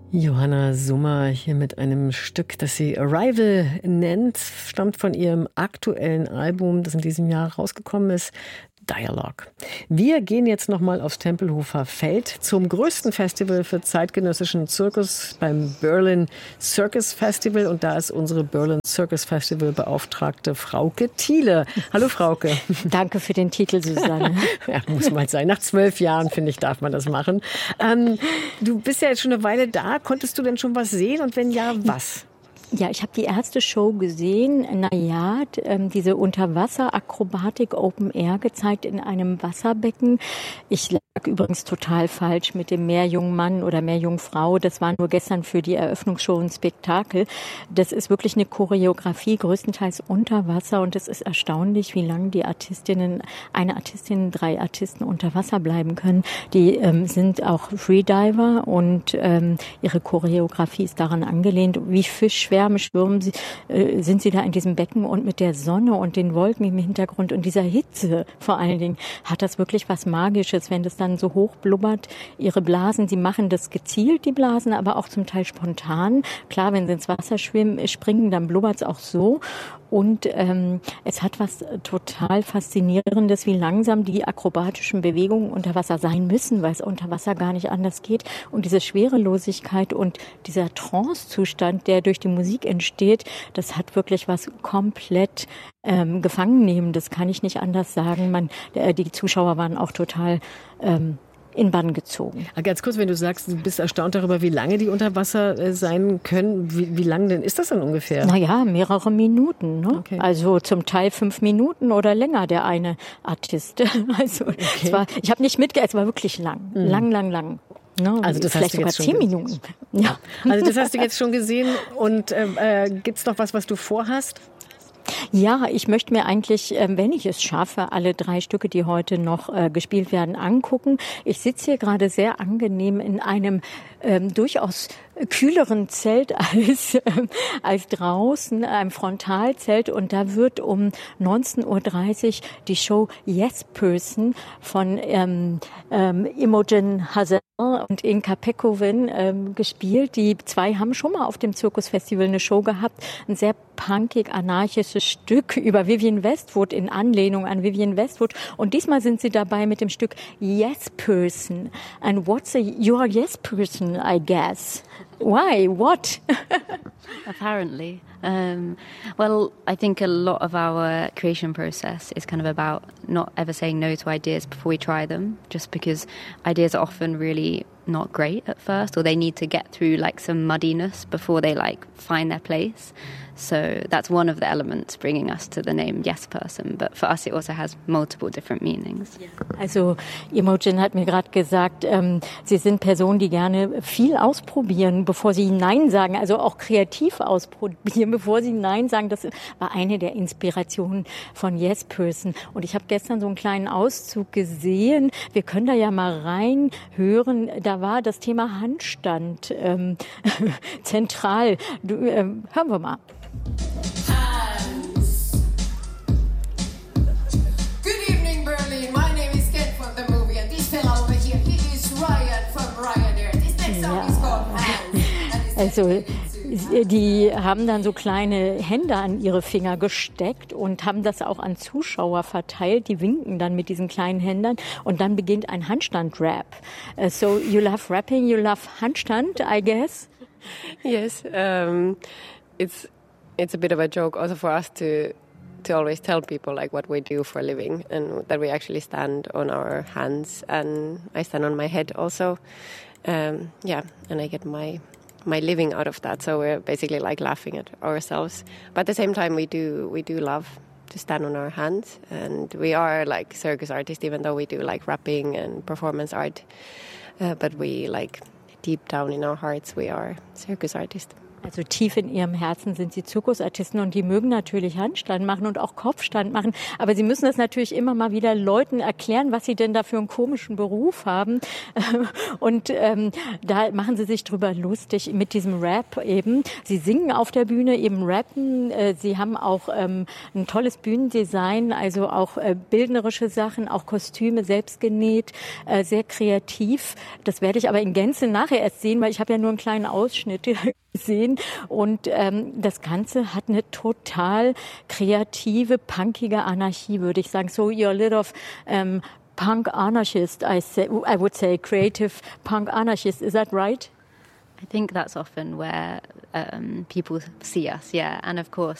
Johanna Summer hier mit einem Stück, das sie Arrival nennt, stammt von ihrem aktuellen Album, das in diesem Jahr rausgekommen ist, Dialogue. Wir gehen jetzt nochmal aufs Tempelhofer Feld zum größten Festival für zeitgenössischen Zirkus beim Berlin Circus Festival. Und da ist unsere Berlin Circus Festival Beauftragte Frauke Thiele. Hallo Frauke. Danke für den Titel, Susanne. Ja, muss mal sein. Nach 12 Jahren, finde ich, darf man das machen. Du bist ja jetzt schon eine Weile da. Konntest du denn schon was sehen? Und wenn ja, was? Ja, ich habe die erste Show gesehen, Nayad, diese Unterwasserakrobatik Open Air gezeigt in einem Wasserbecken. Ich lag übrigens total falsch mit dem Meerjungmann oder Meerjungfrau. Das war nur gestern für die Eröffnungsshow ein Spektakel. Das ist wirklich eine Choreografie, größtenteils unter Wasser. Und es ist erstaunlich, wie lange die eine Artistin, 3 Artisten unter Wasser bleiben können. Die sind auch Freediver und ihre Choreografie ist daran angelehnt, wie Fischschwärme schwimmen sind sie da in diesem Becken und mit der Sonne und den Wolken im Hintergrund und dieser Hitze vor allen Dingen hat das wirklich was Magisches, wenn das dann so hoch blubbert. Ihre Blasen, sie machen das gezielt, die Blasen, aber auch zum Teil spontan. Klar, wenn sie ins Wasser springen, dann blubbert es auch so. Und es hat was total Faszinierendes, wie langsam die akrobatischen Bewegungen unter Wasser sein müssen, weil es unter Wasser gar nicht anders geht. Und diese Schwerelosigkeit und dieser Trance-Zustand, der durch die Musik entsteht, das hat wirklich was komplett gefangen nehmen. Das kann ich nicht anders sagen. Die Zuschauer waren auch total in Bann gezogen. Ganz kurz, wenn du sagst, du bist erstaunt darüber, wie lange die unter Wasser sein können, wie lang denn ist das dann ungefähr? Naja, mehrere Minuten. Ne? Okay. Also zum Teil 5 Minuten oder länger, der eine Artist. Also okay. Ich habe nicht mitgehört, es war wirklich lang. Lang. Ne? Also das vielleicht hast du sogar jetzt 10 Minuten. Ja. Also das hast du jetzt schon gesehen. Und gibt's noch was du vorhast? Ja, ich möchte mir eigentlich, wenn ich es schaffe, alle 3 Stücke, die heute noch gespielt werden, angucken. Ich sitze hier gerade sehr angenehm in einem durchaus kühleren Zelt als draußen, einem Frontalzelt. Und da wird um 19:30 Uhr die Show Yes Person von Imogen Hazel und Inka Pekoven gespielt. Die 2 haben schon mal auf dem Zirkusfestival eine Show gehabt. Ein sehr punkig-anarchisches Stück über Vivienne Westwood in Anlehnung an Vivienne Westwood. Und diesmal sind sie dabei mit dem Stück Yes Person. And what's your yes person, I guess? Why? What? Apparently. Well, I think a lot of our creation process is kind of about not ever saying no to ideas before we try them, just because ideas are often really not great at first, or they need to get through like some muddiness before they like find their place. So that's one of the elements bringing us to the name Yes Person. But for us, it also has multiple different meanings. Also Imogen hat mir gerade gesagt, Sie sind Personen, die gerne viel ausprobieren, bevor sie Nein sagen. Also auch kreativ ausprobieren, bevor sie Nein sagen. Das war eine der Inspirationen von Yes Person. Und ich habe gestern so einen kleinen Auszug gesehen. Wir können da ja mal reinhören. Da war das Thema Handstand zentral. Hören wir mal. Hands. Good evening, Berlin. My name is Ken from the movie, and this fella over here, he is Ryan from Ryanair. This next song is called Hands. Also die haben dann so kleine Hände an ihre Finger gesteckt und haben das auch an Zuschauer verteilt. Die winken dann mit diesen kleinen Händen und dann beginnt ein Handstand-Rap. So you love rapping, you love Handstand, I guess? Yes, it's a bit of a joke also for us to always tell people like what we do for a living and that we actually stand on our hands, and I stand on my head also. And I get my living out of that, so we're basically like laughing at ourselves. But at the same time, we do love to stand on our hands, and we are like circus artists, even though we do like rapping and performance art. But we like deep down in our hearts, we are circus artists. Also tief in ihrem Herzen sind sie Zirkusartisten und die mögen natürlich Handstand machen und auch Kopfstand machen. Aber sie müssen das natürlich immer mal wieder Leuten erklären, was sie denn da für einen komischen Beruf haben. Und da machen sie sich drüber lustig mit diesem Rap eben. Sie singen auf der Bühne, eben rappen. Sie haben auch ein tolles Bühnendesign, also auch bildnerische Sachen, auch Kostüme selbst genäht, sehr kreativ. Das werde ich aber in Gänze nachher erst sehen, weil ich habe ja nur einen kleinen Ausschnitt gesehen. Und das Ganze hat eine total kreative, punkige Anarchie, würde ich sagen. So you're a little of punk anarchist, I would say creative punk anarchist. Is that right? I think that's often where people see us, yeah. And of course,